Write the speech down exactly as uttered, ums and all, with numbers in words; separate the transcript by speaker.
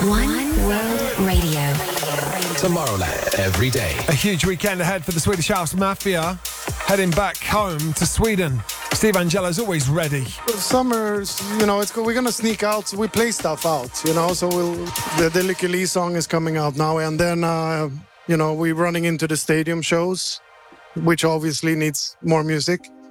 Speaker 1: One World Radio.
Speaker 2: Tomorrowland every day.
Speaker 3: A huge weekend ahead for the Swedish House Mafia. Heading back home to Sweden. Steve Angelo's always ready.
Speaker 4: Summer's, you know, it's we're gonna sneak out. So we play stuff out, you know. So we'll the, the Lykke Li song is coming out now, and then uh, you know we're running into the stadium shows, which obviously needs more music.